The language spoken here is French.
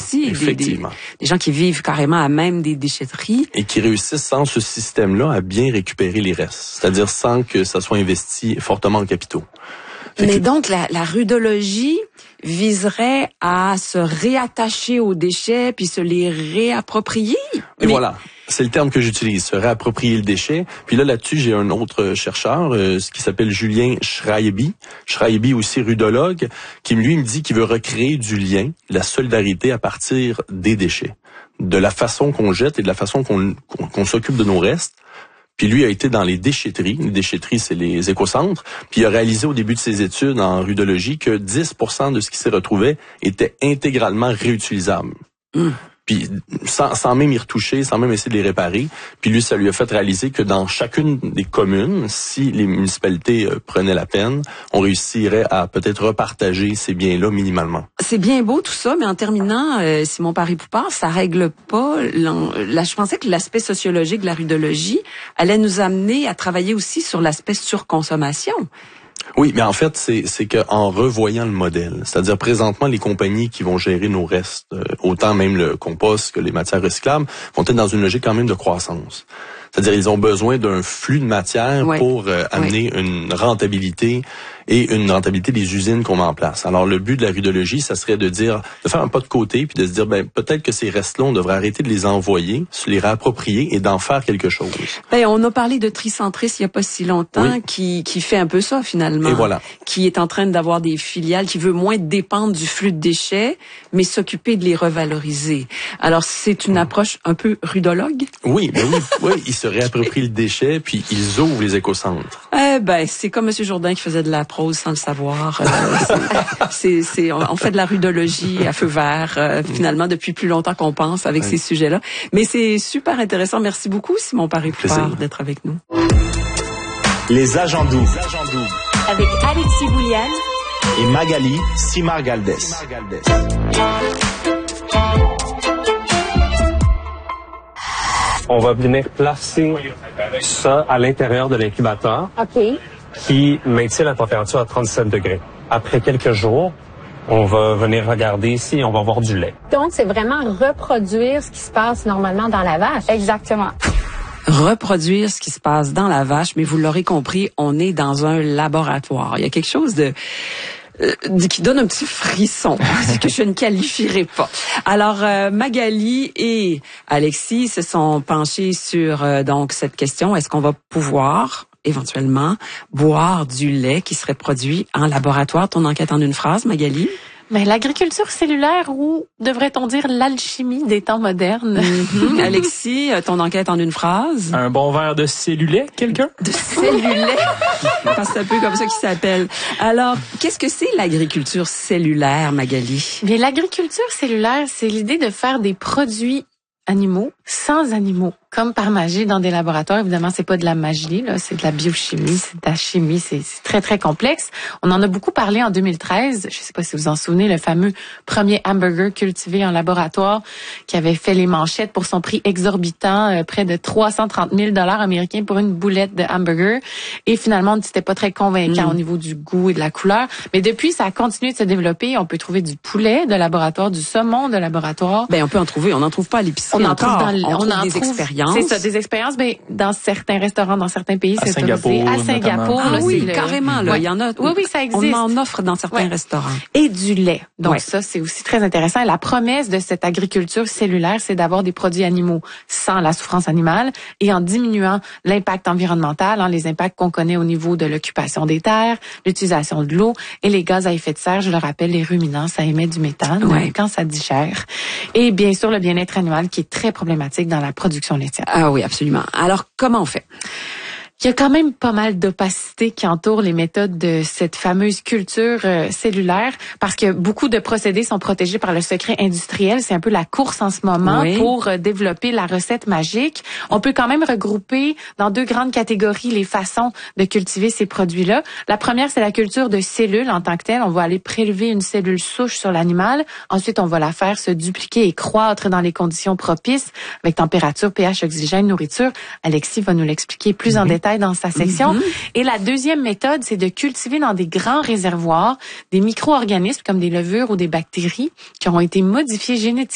aussi. Effectivement. Des gens qui vivent carrément à même des déchetteries. Et qui réussissent sans ce système-là à bien récupérer les restes. C'est-à-dire sans que ça soit investi fortement en capitaux. Mais donc, la rudologie viserait à se réattacher aux déchets puis se les réapproprier. Et voilà. C'est le terme que j'utilise, se réapproprier le déchet. Puis là-dessus, j'ai un autre chercheur, ce qui s'appelle Julien Schreiby aussi rudologue, qui lui me dit qu'il veut recréer du lien, la solidarité à partir des déchets, de la façon qu'on jette et de la façon qu'on s'occupe de nos restes. Puis lui a été dans les déchetteries. Les déchetteries, c'est les écocentres. Puis il a réalisé au début de ses études en rudologie que 10% de ce qui s'y retrouvait était intégralement réutilisable. Puis sans même y retoucher, sans même essayer de les réparer. Puis lui, ça lui a fait réaliser que dans chacune des communes, si les municipalités prenaient la peine, on réussirait à peut-être repartager ces biens-là minimalement. C'est bien beau tout ça, mais en terminant, Simon Paré-Poupard, ça règle pas. Je pensais que l'aspect sociologique de la rudologie allait nous amener à travailler aussi sur l'aspect surconsommation. Oui, mais en fait, c'est que en revoyant le modèle, c'est-à-dire présentement les compagnies qui vont gérer nos restes, autant même le compost que les matières recyclables, vont être dans une logique quand même de croissance. C'est-à-dire ils ont besoin d'un flux de matière pour amener une rentabilité et une rentabilité des usines qu'on met en place. Alors le but de la rudologie, ça serait de faire un pas de côté puis de se dire peut-être que ces restes-là, on devrait arrêter de les envoyer, se les réapproprier et d'en faire quelque chose. On a parlé de Tricentris il y a pas si longtemps qui fait un peu ça finalement. Et voilà. Qui est en train d'avoir des filiales, qui veut moins dépendre du flux de déchets, mais s'occuper de les revaloriser. Alors c'est une approche un peu rudologue. Oui, ils se réapproprient le déchet puis ils ouvrent les écocentres. C'est comme M. Jourdain qui faisait de la prose sans le savoir. On fait de la rudologie à feu vert, finalement, depuis plus longtemps qu'on pense avec ces sujets-là. Mais c'est super intéressant. Merci beaucoup, Simon Paré-Poupard, d'être avec nous. Les agents doubles. Avec Alexis Bouliane et Magali Simard-Galdès. On va venir placer ça à l'intérieur de l'incubateur qui maintient la température à 37 degrés. Après quelques jours, on va venir regarder ici et on va voir du lait. Donc, c'est vraiment reproduire ce qui se passe normalement dans la vache. Exactement. Reproduire ce qui se passe dans la vache, mais vous l'aurez compris, on est dans un laboratoire. Il y a quelque chose qui donne un petit frisson, que je ne qualifierai pas. Alors, Magali et Alexis se sont penchés sur donc cette question. Est-ce qu'on va pouvoir éventuellement boire du lait qui serait produit en laboratoire? Ton enquête en une phrase, Magali? L'agriculture cellulaire, ou devrait-on dire l'alchimie des temps modernes? Alexis, ton enquête en une phrase? Un bon verre de cellulet, quelqu'un? De cellulet? C'est un peu comme ça qu'il s'appelle. Alors, qu'est-ce que c'est l'agriculture cellulaire, Magali? Bien, l'agriculture cellulaire, c'est l'idée de faire des produits animaux sans animaux, comme par magie dans des laboratoires. Évidemment, c'est pas de la magie, là, c'est de la biochimie, c'est de la chimie, c'est très, très complexe. On en a beaucoup parlé en 2013. Je sais pas si vous vous en souvenez, le fameux premier hamburger cultivé en laboratoire qui avait fait les manchettes pour son prix exorbitant, près de 330 000 $ américains pour une boulette de hamburger. Et finalement, c'était pas très convaincant au niveau du goût et de la couleur. Mais depuis, ça a continué de se développer. On peut trouver du poulet de laboratoire, du saumon de laboratoire. On peut en trouver. On n'en trouve pas à l'épicerie encore. On trouve des expériences. C'est ça, des expériences. Dans certains restaurants, dans certains pays, c'est autorisé. À Singapour, carrément, là, il y en a. Oui, ça existe. On en offre dans certains restaurants. Et du lait. Donc ça, c'est aussi très intéressant. Et la promesse de cette agriculture cellulaire, c'est d'avoir des produits animaux sans la souffrance animale et en diminuant l'impact environnemental, les impacts qu'on connaît au niveau de l'occupation des terres, l'utilisation de l'eau et les gaz à effet de serre. Je le rappelle, les ruminants, ça émet du méthane quand ça digère. Et bien sûr, le bien-être animal qui est très problématique dans la production laitière. Ah oui, absolument. Alors, comment on fait? Il y a quand même pas mal d'opacité qui entoure les méthodes de cette fameuse culture cellulaire parce que beaucoup de procédés sont protégés par le secret industriel. C'est un peu la course en ce moment pour développer la recette magique. On peut quand même regrouper dans deux grandes catégories les façons de cultiver ces produits-là. La première, c'est la culture de cellules en tant que telle. On va aller prélever une cellule souche sur l'animal. Ensuite, on va la faire se dupliquer et croître dans les conditions propices avec température, pH, oxygène, nourriture. Alexis va nous l'expliquer plus en détail dans sa section. Et la deuxième méthode, c'est de cultiver dans des grands réservoirs des micro-organismes comme des levures ou des bactéries qui ont été modifiés génétiquement